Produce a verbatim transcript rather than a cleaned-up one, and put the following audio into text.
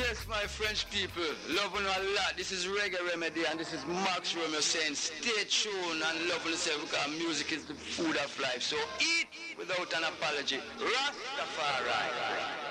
Yes, my French people, loving you a lot. This is Reggae Remedy and this is Max Romeo saying stay tuned and love yourself because music is the food of life. So eat without an apology. Rastafari.